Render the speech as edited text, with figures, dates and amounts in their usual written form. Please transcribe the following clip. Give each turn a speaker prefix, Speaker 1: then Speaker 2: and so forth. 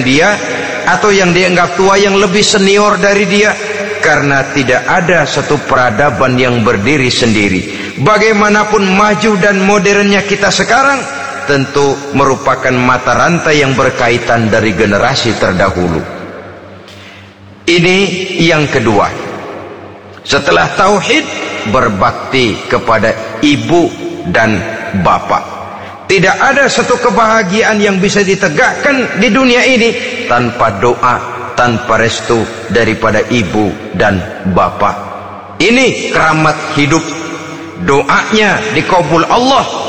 Speaker 1: dia, atau yang dianggap tua yang lebih senior dari dia. Karena tidak ada satu peradaban yang berdiri sendiri. Bagaimanapun maju dan modernnya kita sekarang, tentu merupakan mata rantai yang berkaitan dari generasi terdahulu. Ini yang kedua. Setelah tauhid, berbakti kepada ibu dan bapak. Tidak ada satu kebahagiaan yang bisa ditegakkan di dunia ini tanpa doa, tanpa restu daripada ibu dan bapak. Ini keramat hidup. Doanya dikabul Allah,